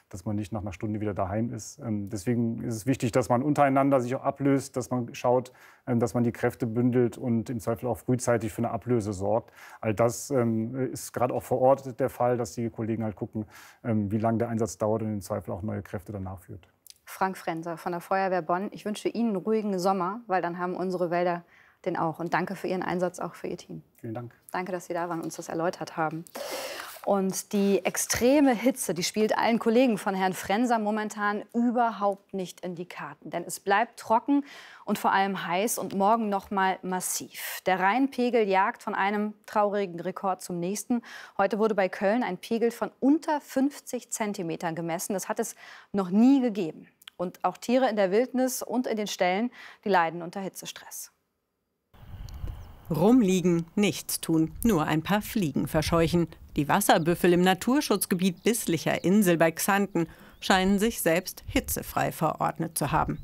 dass man nicht nach einer Stunde wieder daheim ist. Deswegen ist es wichtig, dass man untereinander sich auch ablöst, dass man schaut, dass man die Kräfte bündelt und im Zweifel auch frühzeitig für eine Ablöse sorgt. All das ist gerade auch vor Ort der Fall, dass die Kollegen halt gucken, wie lange der Einsatz dauert und im Zweifel auch neue Kräfte danach führt. Frank Frenser von der Feuerwehr Bonn. Ich wünsche Ihnen einen ruhigen Sommer, weil dann haben unsere Wälder den auch. Und danke für Ihren Einsatz, auch für Ihr Team. Vielen Dank. Danke, dass Sie da waren und uns das erläutert haben. Und die extreme Hitze, die spielt allen Kollegen von Herrn Frenser momentan überhaupt nicht in die Karten. Denn es bleibt trocken und vor allem heiß und morgen noch mal massiv. Der Rheinpegel jagt von einem traurigen Rekord zum nächsten. Heute wurde bei Köln ein Pegel von unter 50 Zentimetern gemessen. Das hat es noch nie gegeben. Und auch Tiere in der Wildnis und in den Ställen, die leiden unter Hitzestress. Rumliegen, nichts tun, nur ein paar Fliegen verscheuchen. Die Wasserbüffel im Naturschutzgebiet Bisslicher Insel bei Xanten scheinen sich selbst hitzefrei verordnet zu haben.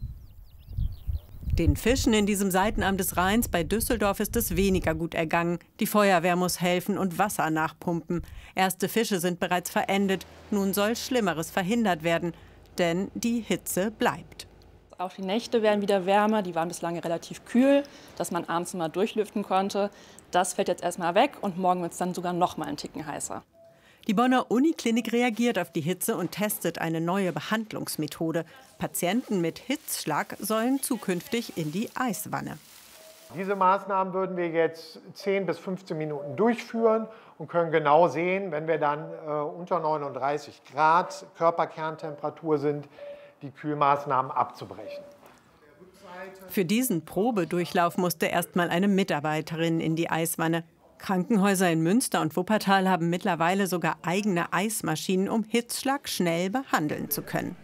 Den Fischen in diesem Seitenarm des Rheins bei Düsseldorf ist es weniger gut ergangen. Die Feuerwehr muss helfen und Wasser nachpumpen. Erste Fische sind bereits verendet. Nun soll Schlimmeres verhindert werden, denn die Hitze bleibt. Auch die Nächte werden wieder wärmer, die waren bislang relativ kühl, dass man abends mal durchlüften konnte. Das fällt jetzt erstmal weg und morgen wird es dann sogar noch mal einen Ticken heißer. Die Bonner Uniklinik reagiert auf die Hitze und testet eine neue Behandlungsmethode. Patienten mit Hitzschlag sollen zukünftig in die Eiswanne. Diese Maßnahmen würden wir jetzt 10 bis 15 Minuten durchführen und können genau sehen, wenn wir dann unter 39 Grad Körperkerntemperatur sind, die Kühlmaßnahmen abzubrechen. Für diesen Probedurchlauf musste erst mal eine Mitarbeiterin in die Eiswanne. Krankenhäuser in Münster und Wuppertal haben mittlerweile sogar eigene Eismaschinen, um Hitzschlag schnell behandeln zu können.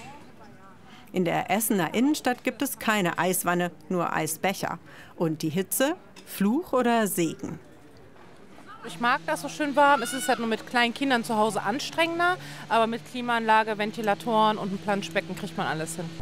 In der Essener Innenstadt gibt es keine Eiswanne, nur Eisbecher. Und die Hitze, Fluch oder Segen? Ich mag das so schön warm. Es ist halt nur mit kleinen Kindern zu Hause anstrengender, aber mit Klimaanlage, Ventilatoren und einem Planschbecken kriegt man alles hin.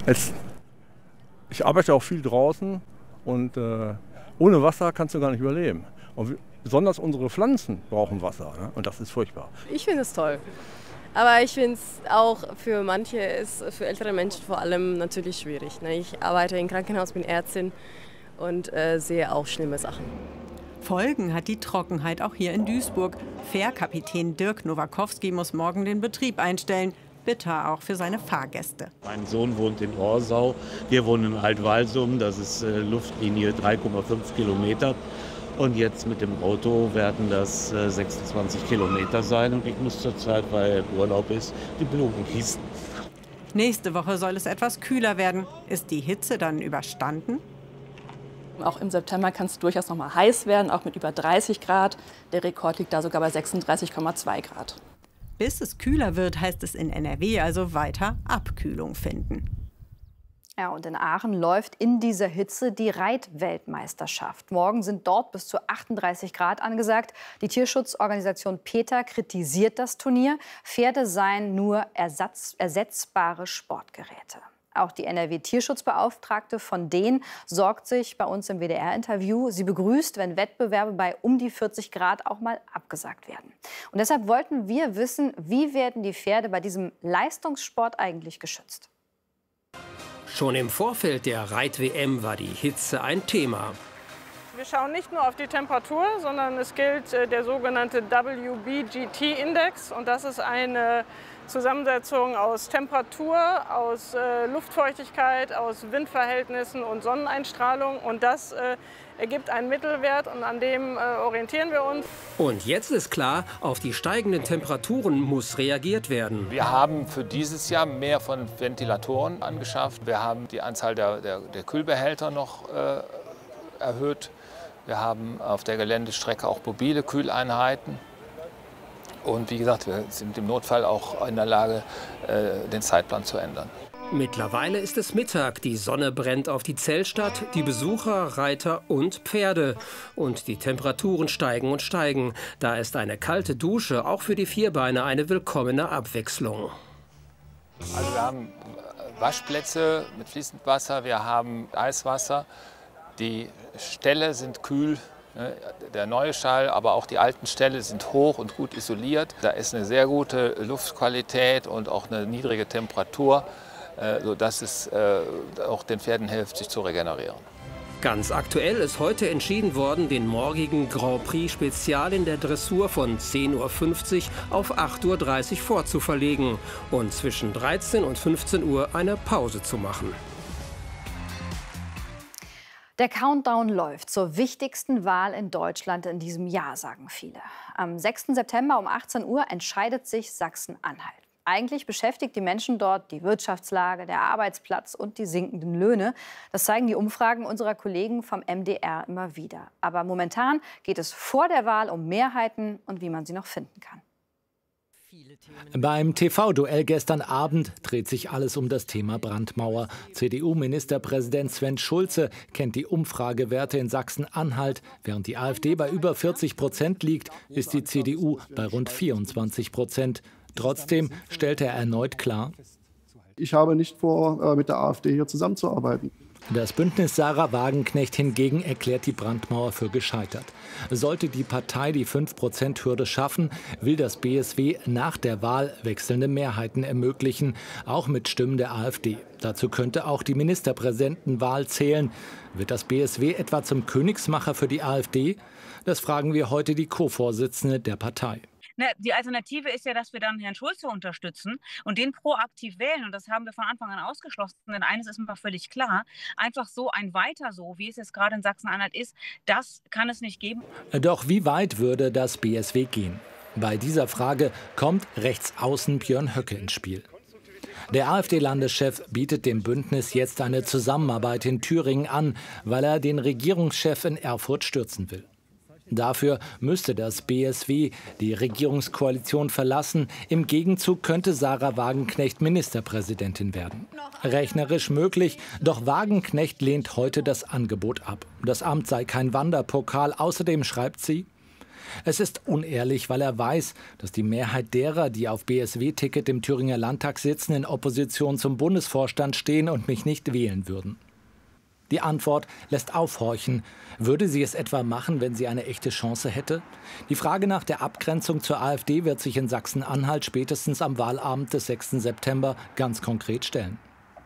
Ich arbeite auch viel draußen und ohne Wasser kannst du gar nicht überleben. Und besonders unsere Pflanzen brauchen Wasser, ne? Und das ist furchtbar. Ich finde es toll. Aber ich finde es auch für manche, für ältere Menschen vor allem natürlich schwierig. Ne? Ich arbeite im Krankenhaus, bin Ärztin und sehe auch schlimme Sachen. Folgen hat die Trockenheit auch hier in Duisburg. Fährkapitän Dirk Nowakowski muss morgen den Betrieb einstellen. Bitter auch für seine Fahrgäste. Mein Sohn wohnt in Orsau, wir wohnen in Altwalsum, das ist Luftlinie 3,5 Kilometer. Und jetzt mit dem Auto werden das 26 Kilometer sein. Und ich muss zurzeit, weil Urlaub ist, die Blumen gießen. Nächste Woche soll es etwas kühler werden. Ist die Hitze dann überstanden? Auch im September kann es durchaus noch mal heiß werden, auch mit über 30 Grad. Der Rekord liegt da sogar bei 36,2 Grad. Bis es kühler wird, heißt es in NRW also weiter Abkühlung finden. Ja, und in Aachen läuft in dieser Hitze die Reitweltmeisterschaft. Morgen sind dort bis zu 38 Grad angesagt. Die Tierschutzorganisation PETA kritisiert das Turnier. Pferde seien nur ersetzbare Sportgeräte. Auch die NRW-Tierschutzbeauftragte von denen sorgt sich bei uns im WDR-Interview. Sie begrüßt, wenn Wettbewerbe bei um die 40 Grad auch mal abgesagt werden. Und deshalb wollten wir wissen, wie werden die Pferde bei diesem Leistungssport eigentlich geschützt? Schon im Vorfeld der Reit-WM war die Hitze ein Thema. Wir schauen nicht nur auf die Temperatur, sondern es gilt der sogenannte WBGT-Index. Und das ist eine Zusammensetzung aus Temperatur, aus Luftfeuchtigkeit, aus Windverhältnissen und Sonneneinstrahlung. Und das ergibt einen Mittelwert und an dem orientieren wir uns. Und jetzt ist klar, auf die steigenden Temperaturen muss reagiert werden. Wir haben für dieses Jahr mehr von Ventilatoren angeschafft. Wir haben die Anzahl der Kühlbehälter noch erhöht. Wir haben auf der Geländestrecke auch mobile Kühleinheiten. Und wie gesagt, wir sind im Notfall auch in der Lage, den Zeitplan zu ändern. Mittlerweile ist es Mittag, die Sonne brennt auf die Zeltstadt, die Besucher, Reiter und Pferde. Und die Temperaturen steigen und steigen. Da ist eine kalte Dusche auch für die Vierbeiner eine willkommene Abwechslung. Also wir haben Waschplätze mit fließendem Wasser, wir haben Eiswasser. Die Ställe sind kühl Der neue Stall, aber auch die alten Ställe sind hoch und gut isoliert. Da ist eine sehr gute Luftqualität und auch eine niedrige Temperatur, sodass es auch den Pferden hilft, sich zu regenerieren. Ganz aktuell ist heute entschieden worden, den morgigen Grand Prix Spezial in der Dressur von 10:50 Uhr auf 8:30 Uhr vorzuverlegen und zwischen 13 und 15 Uhr eine Pause zu machen. Der Countdown läuft zur wichtigsten Wahl in Deutschland in diesem Jahr, sagen viele. Am 6. September um 18 Uhr entscheidet sich Sachsen-Anhalt. Eigentlich beschäftigt die Menschen dort die Wirtschaftslage, der Arbeitsplatz und die sinkenden Löhne. Das zeigen die Umfragen unserer Kollegen vom MDR immer wieder. Aber momentan geht es vor der Wahl um Mehrheiten und wie man sie noch finden kann. Beim TV-Duell gestern Abend dreht sich alles um das Thema Brandmauer. CDU-Ministerpräsident Sven Schulze kennt die Umfragewerte in Sachsen-Anhalt. Während die AfD bei über 40% liegt, ist die CDU bei rund 24%. Trotzdem stellte er erneut klar: Ich habe nicht vor, mit der AfD hier zusammenzuarbeiten. Das Bündnis Sarah Wagenknecht hingegen erklärt die Brandmauer für gescheitert. Sollte die Partei die 5%-Hürde schaffen, will das BSW nach der Wahl wechselnde Mehrheiten ermöglichen, auch mit Stimmen der AfD. Dazu könnte auch die Ministerpräsidentenwahl zählen. Wird das BSW etwa zum Königsmacher für die AfD? Das fragen wir heute die Co-Vorsitzende der Partei. Die Alternative ist ja, dass wir dann Herrn Schulze unterstützen und den proaktiv wählen. Und das haben wir von Anfang an ausgeschlossen. Denn eines ist mir völlig klar: einfach so ein Weiter so, wie es jetzt gerade in Sachsen-Anhalt ist, das kann es nicht geben. Doch wie weit würde das BSW gehen? Bei dieser Frage kommt Rechtsaußen Björn Höcke ins Spiel. Der AfD-Landeschef bietet dem Bündnis jetzt eine Zusammenarbeit in Thüringen an, weil er den Regierungschef in Erfurt stürzen will. Dafür müsste das BSW die Regierungskoalition verlassen. Im Gegenzug könnte Sarah Wagenknecht Ministerpräsidentin werden. Rechnerisch möglich, doch Wagenknecht lehnt heute das Angebot ab. Das Amt sei kein Wanderpokal. Außerdem schreibt sie: Es ist unehrlich, weil er weiß, dass die Mehrheit derer, die auf BSW-Ticket im Thüringer Landtag sitzen, in Opposition zum Bundesvorstand stehen und mich nicht wählen würden. Die Antwort lässt aufhorchen. Würde sie es etwa machen, wenn sie eine echte Chance hätte? Die Frage nach der Abgrenzung zur AfD wird sich in Sachsen-Anhalt spätestens am Wahlabend des 6. September ganz konkret stellen.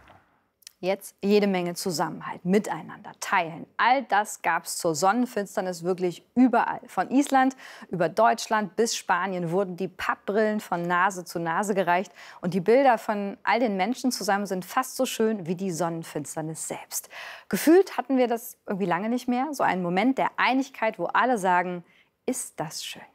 Jetzt jede Menge Zusammenhalt, miteinander, teilen. All das gab es zur Sonnenfinsternis wirklich überall. Von Island über Deutschland bis Spanien wurden die Pappbrillen von Nase zu Nase gereicht. Und die Bilder von all den Menschen zusammen sind fast so schön wie die Sonnenfinsternis selbst. Gefühlt hatten wir das irgendwie lange nicht mehr. So einen Moment der Einigkeit, wo alle sagen: Ist das schön.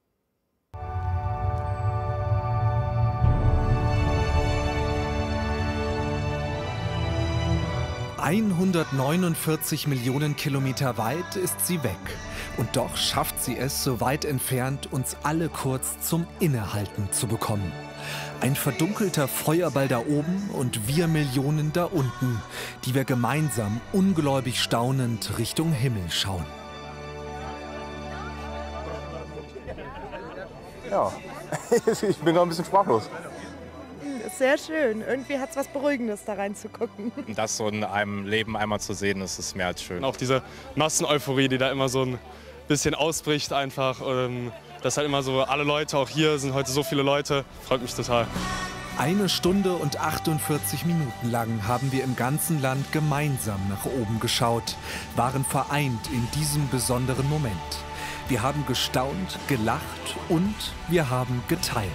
149 Millionen Kilometer weit ist sie weg. Und doch schafft sie es, so weit entfernt, uns alle kurz zum Innehalten zu bekommen. Ein verdunkelter Feuerball da oben und wir Millionen da unten, die wir gemeinsam ungläubig staunend Richtung Himmel schauen. Ja, ich bin noch ein bisschen sprachlos. Sehr schön. Irgendwie hat es was Beruhigendes, da reinzugucken. Das so in einem Leben einmal zu sehen, das ist mehr als schön. Auch diese Masseneuphorie, die da immer so ein bisschen ausbricht einfach. Dass halt immer so alle Leute, auch hier sind heute so viele Leute, freut mich total. 1 Stunde und 48 Minuten lang haben wir im ganzen Land gemeinsam nach oben geschaut, waren vereint in diesem besonderen Moment. Wir haben gestaunt, gelacht und wir haben geteilt.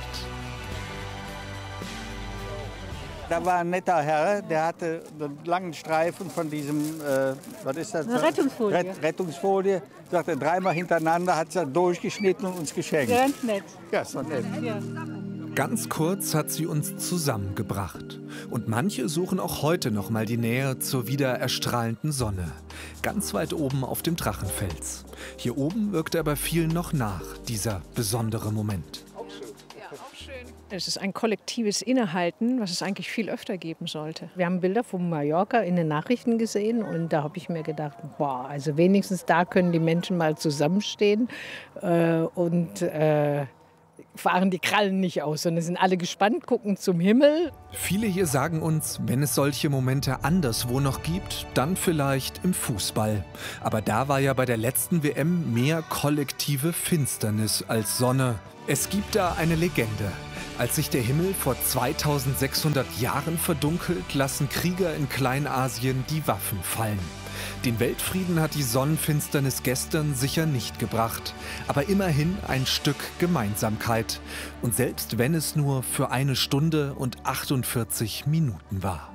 Da war ein netter Herr, der hatte einen langen Streifen von diesem, was ist das? Eine Rettungsfolie. Rettungsfolie. Sagte, 3-mal hintereinander, hat sie durchgeschnitten und uns geschenkt. Ganz nett. Ja, so nett. Ja. Ganz kurz hat sie uns zusammengebracht. Und manche suchen auch heute noch mal die Nähe zur wieder erstrahlenden Sonne. Ganz weit oben auf dem Drachenfels. Hier oben wirkt aber vielen noch nach, dieser besondere Moment. Es ist ein kollektives Innehalten, was es eigentlich viel öfter geben sollte. Wir haben Bilder von Mallorca in den Nachrichten gesehen und da habe ich mir gedacht, boah, also wenigstens da können die Menschen mal zusammenstehen und fahren die Krallen nicht aus, sondern sind alle gespannt, gucken zum Himmel. Viele hier sagen uns, wenn es solche Momente anderswo noch gibt, dann vielleicht im Fußball. Aber da war ja bei der letzten WM mehr kollektive Finsternis als Sonne. Es gibt da eine Legende. Als sich der Himmel vor 2600 Jahren verdunkelt, lassen Krieger in Kleinasien die Waffen fallen. Den Weltfrieden hat die Sonnenfinsternis gestern sicher nicht gebracht, aber immerhin ein Stück Gemeinsamkeit. Und selbst wenn es nur für 1 Stunde und 48 Minuten war.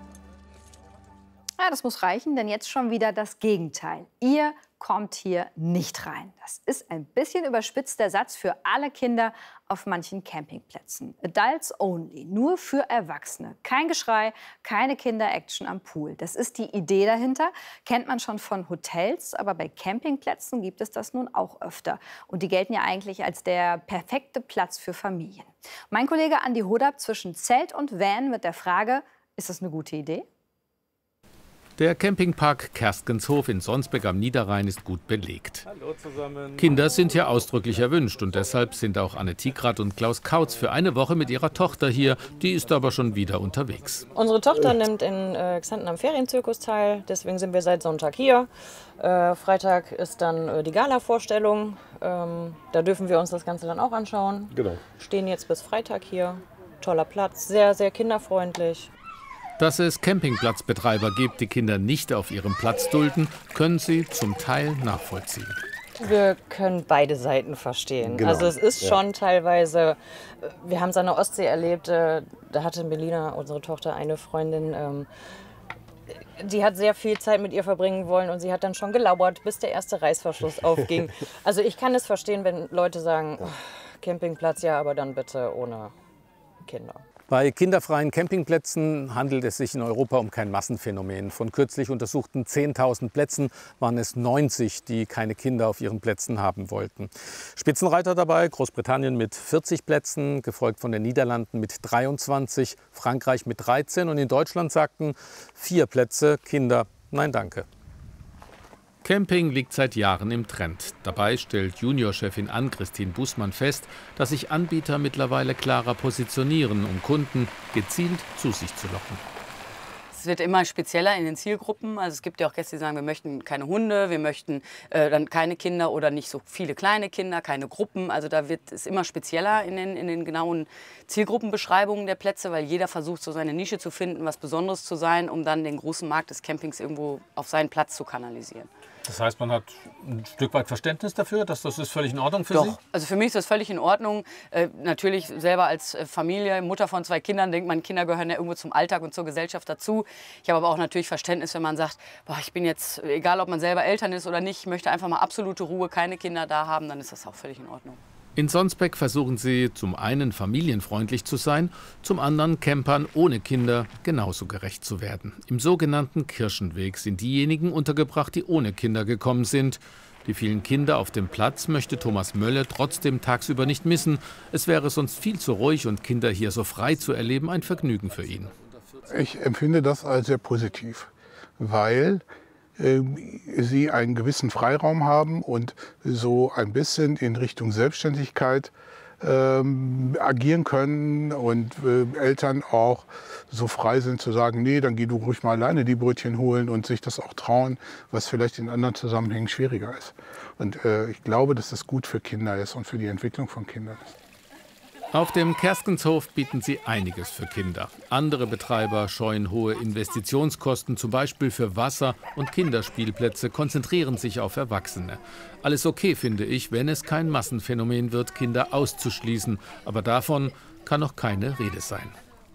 Ja, das muss reichen, denn jetzt schon wieder das Gegenteil. Ihr kommt hier nicht rein. Das ist ein bisschen überspitzt der Satz für alle Kinder auf manchen Campingplätzen. Adults only, nur für Erwachsene. Kein Geschrei, keine Kinder-Action am Pool. Das ist die Idee dahinter. Kennt man schon von Hotels, aber bei Campingplätzen gibt es das nun auch öfter. Und die gelten ja eigentlich als der perfekte Platz für Familien. Mein Kollege Andi Hodab zwischen Zelt und Van mit der Frage, ist das eine gute Idee? Der Campingpark Kerstgenshof in Sonsbeck am Niederrhein ist gut belegt. Hallo zusammen. Kinder sind hier ausdrücklich erwünscht und deshalb sind auch Anne Tigrath und Klaus Kautz für eine Woche mit ihrer Tochter hier. Die ist aber schon wieder unterwegs. Unsere Tochter nimmt in Xanten am Ferienzirkus teil, deswegen sind wir seit Sonntag hier. Freitag ist dann die Gala-Vorstellung. Da dürfen wir uns das Ganze dann auch anschauen. Genau. Stehen jetzt bis Freitag hier. Toller Platz, sehr, sehr kinderfreundlich. Dass es Campingplatzbetreiber gibt, die Kinder nicht auf ihrem Platz dulden, können sie zum Teil nachvollziehen. Wir können beide Seiten verstehen. Genau. Also es ist schon teilweise, wir haben es an der Ostsee erlebt, da hatte Melina, unsere Tochter, eine Freundin, die hat sehr viel Zeit mit ihr verbringen wollen und sie hat dann schon gelauert, bis der erste Reißverschluss aufging. Also ich kann es verstehen, wenn Leute sagen, oh, Campingplatz, ja, aber dann bitte ohne Kinder. Bei kinderfreien Campingplätzen handelt es sich in Europa um kein Massenphänomen. Von kürzlich untersuchten 10.000 Plätzen waren es 90, die keine Kinder auf ihren Plätzen haben wollten. Spitzenreiter dabei Großbritannien mit 40 Plätzen, gefolgt von den Niederlanden mit 23, Frankreich mit 13 und in Deutschland sagten 4 Plätze Kinder, nein danke. Camping liegt seit Jahren im Trend. Dabei stellt Juniorchefin Ann-Christine Bußmann fest, dass sich Anbieter mittlerweile klarer positionieren, um Kunden gezielt zu sich zu locken. Es wird immer spezieller in den Zielgruppen. Also es gibt ja auch Gäste, die sagen, wir möchten keine Hunde, wir möchten dann keine Kinder oder nicht so viele kleine Kinder, keine Gruppen. Also da wird es immer spezieller in den genauen Zielgruppenbeschreibungen der Plätze, weil jeder versucht, so seine Nische zu finden, was Besonderes zu sein, um dann den großen Markt des Campings irgendwo auf seinen Platz zu kanalisieren. Das heißt, man hat ein Stück weit Verständnis dafür, dass das ist völlig in Ordnung für Doch. Sie? Also für mich ist das völlig in Ordnung. Natürlich selber als Familie, Mutter von 2 Kindern, denkt man, Kinder gehören ja irgendwo zum Alltag und zur Gesellschaft dazu. Ich habe aber auch natürlich Verständnis, wenn man sagt, boah, ich bin jetzt, egal ob man selber Eltern ist oder nicht, ich möchte einfach mal absolute Ruhe, keine Kinder da haben, dann ist das auch völlig in Ordnung. In Sonsbeck versuchen sie zum einen familienfreundlich zu sein, zum anderen Campern ohne Kinder genauso gerecht zu werden. Im sogenannten Kirchenweg sind diejenigen untergebracht, die ohne Kinder gekommen sind. Die vielen Kinder auf dem Platz möchte Thomas Mölle trotzdem tagsüber nicht missen. Es wäre sonst viel zu ruhig und Kinder hier so frei zu erleben, ein Vergnügen für ihn. Ich empfinde das als sehr positiv, weil sie einen gewissen Freiraum haben und so ein bisschen in Richtung Selbstständigkeit agieren können und Eltern auch so frei sind zu sagen, nee, dann geh du ruhig mal alleine die Brötchen holen und sich das auch trauen, was vielleicht in anderen Zusammenhängen schwieriger ist. Und ich glaube, dass das gut für Kinder ist und für die Entwicklung von Kindern ist. Auf dem Kerstgenshof bieten sie einiges für Kinder. Andere Betreiber scheuen hohe Investitionskosten, zum Beispiel für Wasser- und Kinderspielplätze, konzentrieren sich auf Erwachsene. Alles okay, finde ich, wenn es kein Massenphänomen wird, Kinder auszuschließen. Aber davon kann noch keine Rede sein.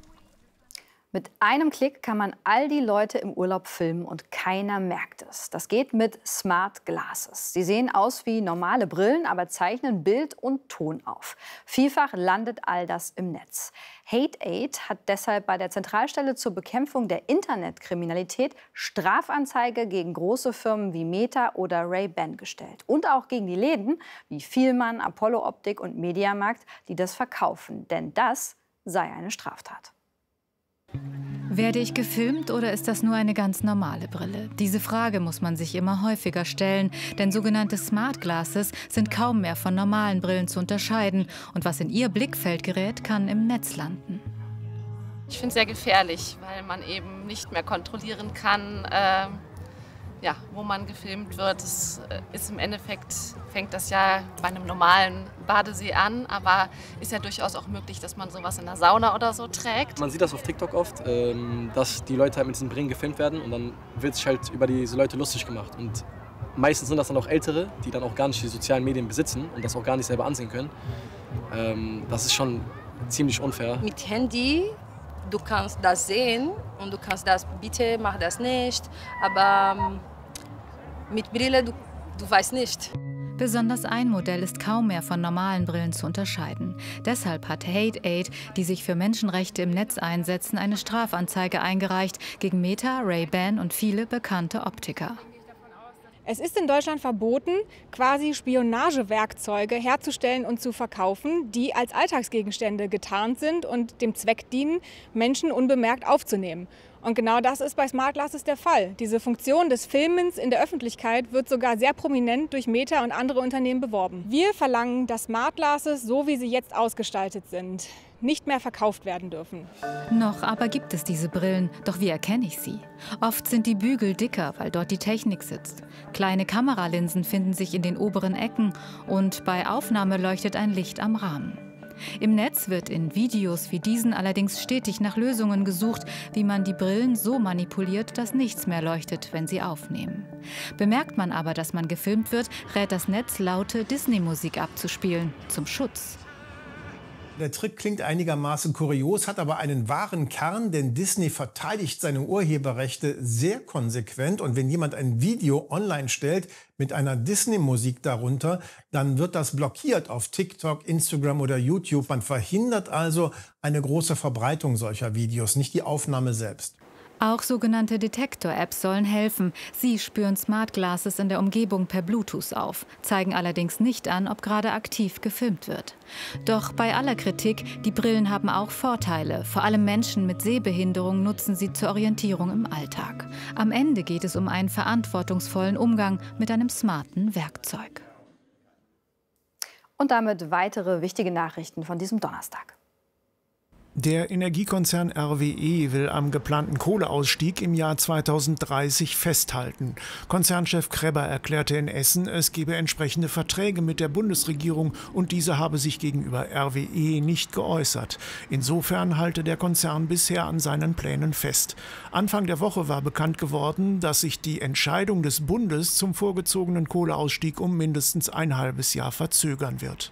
Mit einem Klick kann man all die Leute im Urlaub filmen und keiner merkt es. Das geht mit Smart Glasses. Sie sehen aus wie normale Brillen, aber zeichnen Bild und Ton auf. Vielfach landet all das im Netz. Hate8 hat deshalb bei der Zentralstelle zur Bekämpfung der Internetkriminalität Strafanzeige gegen große Firmen wie Meta oder Ray-Ban gestellt. Und auch gegen die Läden wie Vielmann, Apollo Optik und Mediamarkt, die das verkaufen. Denn das sei eine Straftat. Werde ich gefilmt oder ist das nur eine ganz normale Brille? Diese Frage muss man sich immer häufiger stellen, denn sogenannte Smart Glasses sind kaum mehr von normalen Brillen zu unterscheiden und was in ihr Blickfeld gerät, kann im Netz landen. Ich finde es sehr gefährlich, weil man eben nicht mehr kontrollieren kann, ja, wo man gefilmt wird. Es ist im Endeffekt, fängt das ja bei einem normalen Badesee an, aber ist ja durchaus auch möglich, dass man sowas in der Sauna oder so trägt. Man sieht das auf TikTok oft, dass die Leute halt mit diesen Brillen gefilmt werden und dann wird sich halt über diese Leute lustig gemacht. Und meistens sind das dann auch Ältere, die dann auch gar nicht die sozialen Medien besitzen und das auch gar nicht selber ansehen können. Das ist schon ziemlich unfair. Mit Handy, du kannst das sehen und du kannst das, bitte mach das nicht, aber mit Brille, du weißt nicht. Besonders ein Modell ist kaum mehr von normalen Brillen zu unterscheiden. Deshalb hat Hate Aid, die sich für Menschenrechte im Netz einsetzen, eine Strafanzeige eingereicht gegen Meta, Ray-Ban und viele bekannte Optiker. Es ist in Deutschland verboten, quasi Spionagewerkzeuge herzustellen und zu verkaufen, die als Alltagsgegenstände getarnt sind und dem Zweck dienen, Menschen unbemerkt aufzunehmen. Und genau das ist bei Smart Glasses der Fall. Diese Funktion des Filmens in der Öffentlichkeit wird sogar sehr prominent durch Meta und andere Unternehmen beworben. Wir verlangen, dass Smart Glasses, so wie sie jetzt ausgestaltet sind, nicht mehr verkauft werden dürfen. Noch aber gibt es diese Brillen, doch wie erkenne ich sie? Oft sind die Bügel dicker, weil dort die Technik sitzt. Kleine Kameralinsen finden sich in den oberen Ecken und bei Aufnahme leuchtet ein Licht am Rahmen. Im Netz wird in Videos wie diesen allerdings stetig nach Lösungen gesucht, wie man die Brillen so manipuliert, dass nichts mehr leuchtet, wenn sie aufnehmen. Bemerkt man aber, dass man gefilmt wird, rät das Netz, laute Disney-Musik abzuspielen, zum Schutz. Der Trick klingt einigermaßen kurios, hat aber einen wahren Kern, denn Disney verteidigt seine Urheberrechte sehr konsequent. Und wenn jemand ein Video online stellt mit einer Disney-Musik darunter, dann wird das blockiert auf TikTok, Instagram oder YouTube. Man verhindert also eine große Verbreitung solcher Videos, nicht die Aufnahme selbst. Auch sogenannte Detektor-Apps sollen helfen. Sie spüren Smart Glasses in der Umgebung per Bluetooth auf, zeigen allerdings nicht an, ob gerade aktiv gefilmt wird. Doch bei aller Kritik, die Brillen haben auch Vorteile. Vor allem Menschen mit Sehbehinderung nutzen sie zur Orientierung im Alltag. Am Ende geht es um einen verantwortungsvollen Umgang mit einem smarten Werkzeug. Und damit weitere wichtige Nachrichten von diesem Donnerstag. Der Energiekonzern RWE will am geplanten Kohleausstieg im Jahr 2030 festhalten. Konzernchef Krebber erklärte in Essen, es gebe entsprechende Verträge mit der Bundesregierung und diese habe sich gegenüber RWE nicht geäußert. Insofern halte der Konzern bisher an seinen Plänen fest. Anfang der Woche war bekannt geworden, dass sich die Entscheidung des Bundes zum vorgezogenen Kohleausstieg um mindestens ein halbes Jahr verzögern wird.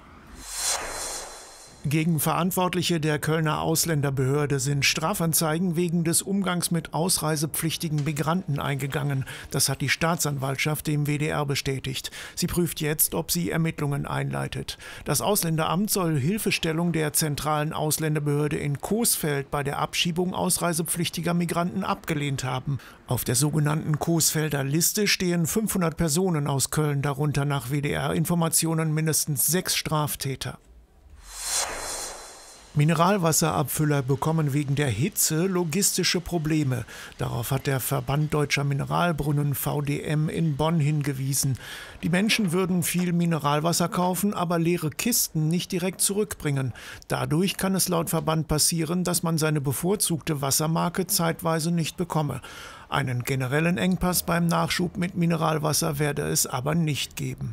Gegen Verantwortliche der Kölner Ausländerbehörde sind Strafanzeigen wegen des Umgangs mit ausreisepflichtigen Migranten eingegangen. Das hat die Staatsanwaltschaft dem WDR bestätigt. Sie prüft jetzt, ob sie Ermittlungen einleitet. Das Ausländeramt soll Hilfestellung der zentralen Ausländerbehörde in Coesfeld bei der Abschiebung ausreisepflichtiger Migranten abgelehnt haben. Auf der sogenannten Coesfelder Liste stehen 500 Personen aus Köln, darunter nach WDR-Informationen mindestens 6 Straftäter. Mineralwasserabfüller bekommen wegen der Hitze logistische Probleme. Darauf hat der Verband Deutscher Mineralbrunnen VDM in Bonn hingewiesen. Die Menschen würden viel Mineralwasser kaufen, aber leere Kisten nicht direkt zurückbringen. Dadurch kann es laut Verband passieren, dass man seine bevorzugte Wassermarke zeitweise nicht bekomme. Einen generellen Engpass beim Nachschub mit Mineralwasser werde es aber nicht geben.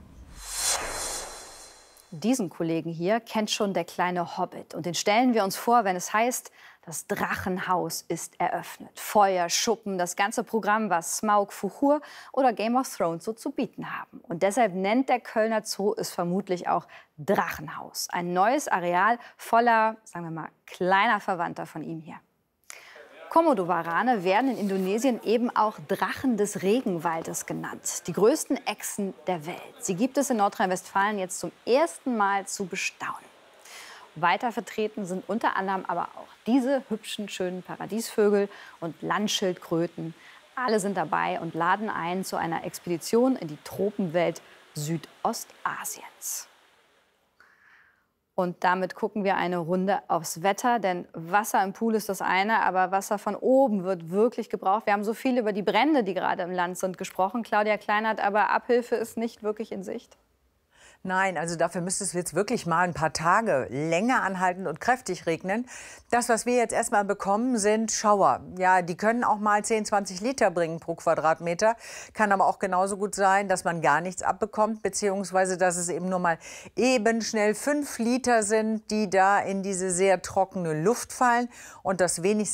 Diesen Kollegen hier kennt schon der kleine Hobbit. Und den stellen wir uns vor, wenn es heißt, das Drachenhaus ist eröffnet. Feuer, Schuppen, das ganze Programm, was Smaug, Fuchur oder Game of Thrones so zu bieten haben. Und deshalb nennt der Kölner Zoo es vermutlich auch Drachenhaus. Ein neues Areal voller, sagen wir mal, kleiner Verwandter von ihm hier. Komodowarane werden in Indonesien eben auch Drachen des Regenwaldes genannt. Die größten Echsen der Welt. Sie gibt es in Nordrhein-Westfalen jetzt zum ersten Mal zu bestaunen. Weiter vertreten sind unter anderem aber auch diese hübschen, schönen Paradiesvögel und Landschildkröten. Alle sind dabei und laden ein zu einer Expedition in die Tropenwelt Südostasiens. Und damit gucken wir eine Runde aufs Wetter, denn Wasser im Pool ist das eine, aber Wasser von oben wird wirklich gebraucht. Wir haben so viel über die Brände, die gerade im Land sind, gesprochen. Claudia Kleinert, aber Abhilfe ist nicht wirklich in Sicht. Nein, also dafür müsste es jetzt wirklich mal ein paar Tage länger anhalten und kräftig regnen. Das, was wir jetzt erstmal bekommen, sind Schauer. Ja, die können auch mal 10, 20 Liter bringen pro Quadratmeter. Kann aber auch genauso gut sein, dass man gar nichts abbekommt, beziehungsweise dass es eben nur mal eben schnell 5 Liter sind, die da in diese sehr trockene Luft fallen. Und das wenigste